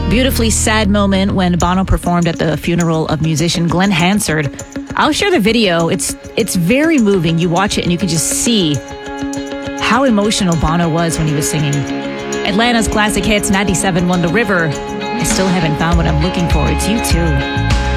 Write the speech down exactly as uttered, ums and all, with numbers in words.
Beautifully sad moment when Bono performed at the funeral of musician Glenn Hansard. I'll share the video. It's it's very moving. You watch it and you can just see how emotional Bono was when he was singing. Atlanta's classic hits, ninety-seven point one The River. I still haven't found what I'm looking for. It's you too.